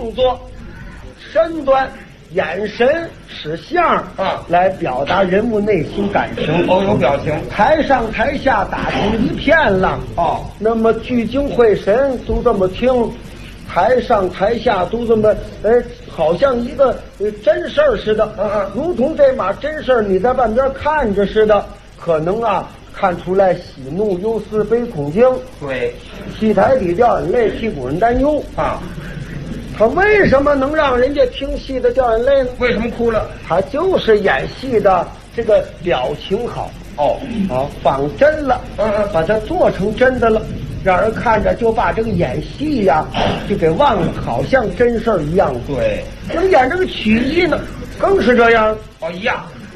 动作、身段、眼神、使相来表达人物内心感情。 哦，有表情。 台上台下打成一片了。 哦， 那么聚精会神都这么听，台上台下都这么好像一个真事儿似的。如同这码真事儿你在半边看着似的，可能看出来喜怒忧思悲恐惊。 对， 戏台底掉眼泪，替古人担忧他为什么能让人家听戏的掉眼泪呢？ 为什么哭了？ 他就是演戏的这个表情好。仿真了。把它做成真的了，让人看着就把这个演戏就给忘了，好像真事儿一样。 对， 能演这个曲艺呢，更是这样。 一样。